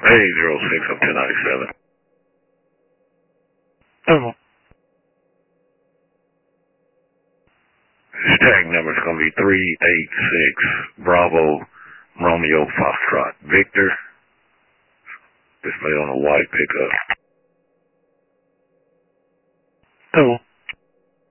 806 up to 97. Oh. His tag number is going to be 386 Bravo Romeo Foxtrot Victor. Displayed on a white pickup. Oh.